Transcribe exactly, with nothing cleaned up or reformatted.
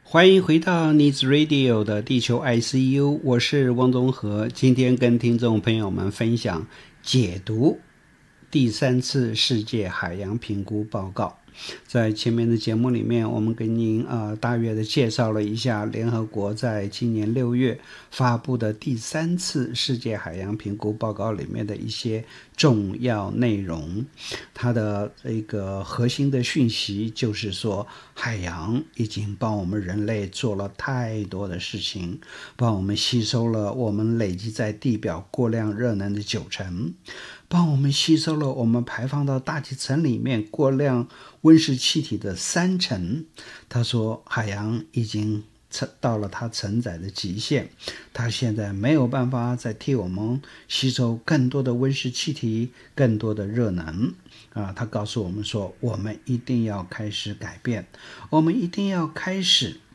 欢迎回到 Needs Radio 的地球 I C U， 我是汪宗和，今天跟听众朋友们分享解读第三次世界海洋评估报告。在前面的节目里面，我们给您呃大约的介绍了一下联合国在今年六月发布的第三次世界海洋评估报告里面的一些重要内容。它的一个核心的讯息就是说，海洋已经帮我们人类做了太多的事情，帮我们吸收了我们累积在地表过量热能的九成，帮我们吸收了我们排放到大气层里面过量温室气体的三成。他说海洋已经到了它承载的极限，它现在没有办法再替我们吸收更多的温室气体，更多的热能啊！他告诉我们说，我们一定要开始改变，我们一定要开始